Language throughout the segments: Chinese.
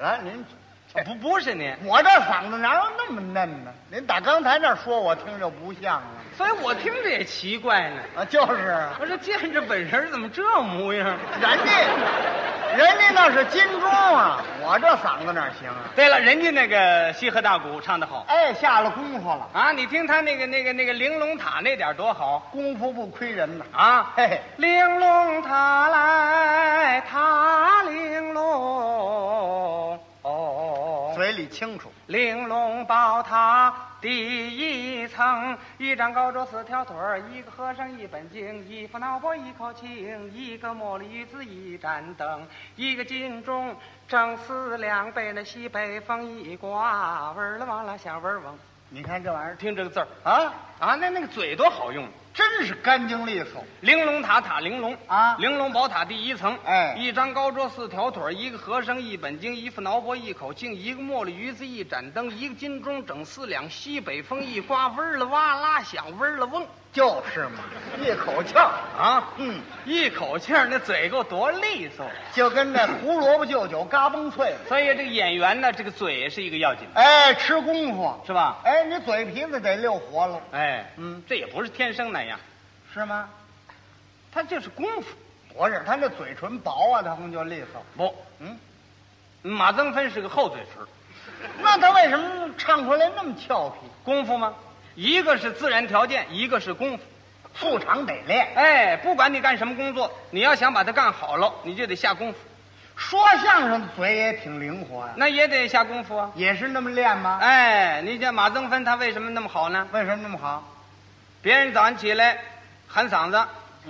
了，您不是您， 我这嗓子哪有那么嫩呢？您打刚才那说，我听着不像啊。 所以我听着也奇怪呢。 啊，就是我说见着本人怎么这模样？ 人家那是金钟啊，我这嗓子哪行啊？ 对了，人家那个西河大鼓唱得好哎，下了功夫了啊！你听他那个玲珑塔那点多好功夫不亏人呐啊！ 嘿嘿， 玲珑塔来，塔玲珑， 嘴里清楚。 玲珑宝塔第一层，一张高桌四条腿儿，一个和尚一本经，一副脑钵一口磬，一个茉莉鱼子一盏灯，一个金钟正4两，北那西北风一刮，味儿了哇啦响味儿嗡。 你看这玩意儿听这个字儿啊， 那个嘴多好用。 真是干净利索。 玲珑塔塔玲珑啊玲珑宝塔第一层， 哎一张高桌四条腿，一个和尚一本经，一副脑钵一口磬，一个茉莉鱼子一盏灯，一个金钟整4两，西北风一刮，味儿了哇啦响，味儿了嗡。 就是嘛，一口气儿啊， 一口气儿，那嘴够多利索。 就跟那胡萝卜就酒嘎嘣脆。 所以这个演员呢，这个嘴是一个要紧的， 哎，吃功夫是吧？ 哎，你嘴皮子得溜活了， 哎，这也不是天生那样， 是吗？ 他就是功夫。 不是，他那嘴唇薄啊，他哼就利索。 不，马增芬是个厚嘴唇， 那他为什么唱出来那么俏皮？ 功夫吗？一个是自然条件，一个是功夫。 素常得练。 哎，不管你干什么工作，你要想把它干好了，你就得下功夫。 说相声的嘴也挺灵活呀、 那也得下功夫啊。 也是那么练吗？ 哎，你像马增芬，他为什么那么好呢？ 为什么那么好？ 别人早上起来喊嗓子，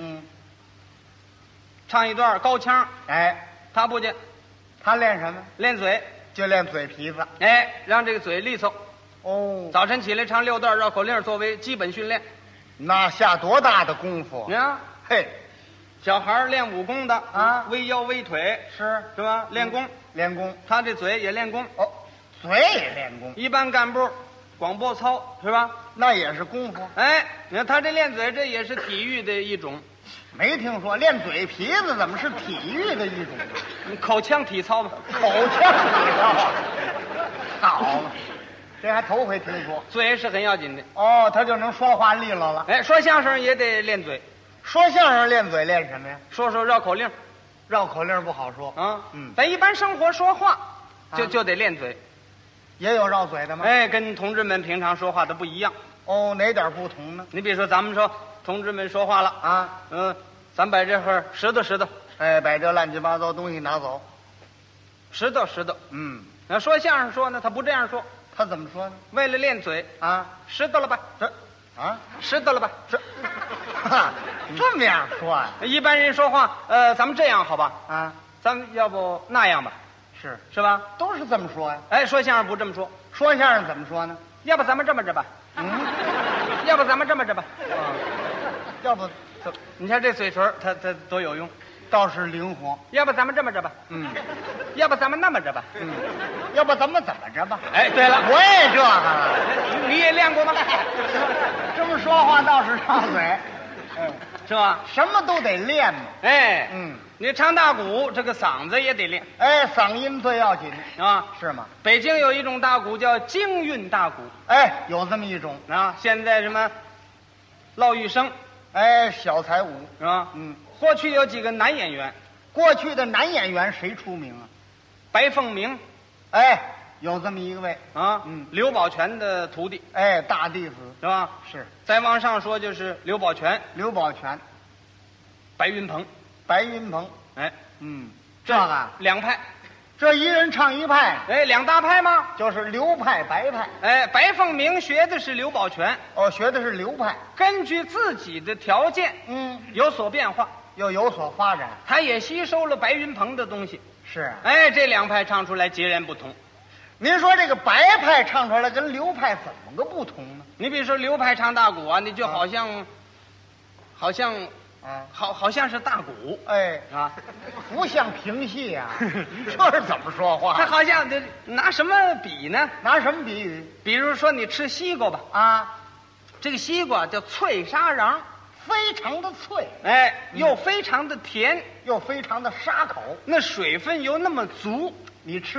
唱一段高腔， 哎， 他不去， 他练什么？ 练嘴， 就练嘴皮子。 哎，让这个嘴利索。 哦， 早晨起来唱6段绕口令作为基本训练。 那下多大的功夫你看， 嘿， 小孩练武功的啊微腰微腿是吧？练功， 练功。 他这嘴也练功。 哦，嘴也练功， 一般干部广播操是吧？ 那也是功夫。 哎，你看他这练嘴，这也是体育的一种， 没听说练嘴皮子怎么是体育的一种？ 口腔体操吧。 口腔体操。好，这还头回听说。 嘴是很要紧的。 哦，他就能说话利落了。 哎，说相声也得练嘴， 说相声练嘴练什么呀？ 说绕口令绕口令不好说啊。咱一般生活说话就得练嘴。 也有绕嘴的吗？ 哎，跟同志们平常说话的不一样。 哦，哪点不同呢？ 你比如说，咱们说同志们说话了啊， 咱把这会儿拾掇， 哎，把这乱七八糟东西拿走。 拾掇。那说相声说呢，他不这样说， 他怎么说呢？ 为了练嘴啊， 拾掇了吧，拾掇了吧， 这么样说啊？ 一般人说话，咱们这样好吧？ 啊， 咱们要不那样吧？是吧？ 都是这么说呀。 哎，说相声不这么说， 说相声怎么说呢？ 要不咱们这么着吧？要不咱们这么着吧？ 要不怎？ 你看这嘴唇，它多有用， 倒是灵活。 要不咱们这么着吧？要不咱们那么着吧？ 要不咱们怎么着吧？ 哎，对了， 我也这个了。 你也练过吗？ 这么说话倒是上嘴， 是吧？ 什么都得练嘛。 哎，你唱大鼓，这个嗓子也得练。 哎，嗓音最要紧啊， 是吗？ 北京有一种大鼓叫京韵大鼓。 哎，有这么一种啊。现在什么骆玉笙， 哎，小才舞是吧？过去有几个男演员， 过去的男演员谁出名啊？ 白凤鸣， 哎，有这么一位啊，刘宝全的徒弟， 哎，大弟子是吧？ 是。 再往上说就是刘宝全、白云鹏。 白云鹏， 哎， 这个两派， 这一人唱一派， 哎，两大派吗？ 就是刘派、白派。 哎，白凤鸣学的是刘宝全， 学的是刘派， 根据自己的条件，有所变化， 又有所发展。 他也吸收了白云鹏的东西。 是啊， 哎，这两派唱出来截然不同。 您说这个白派唱出来跟刘派怎么个不同呢？ 你比如说刘派唱大鼓啊，你就好像是大鼓， 哎不像评戏啊，这是怎么说话？ 他好像拿什么比呢？ 拿什么比喻？ 比如说你吃西瓜吧，这个西瓜叫脆沙瓤， 非常的脆， 哎，又非常的甜， 又非常的沙口， 那水分又那么足， 你吃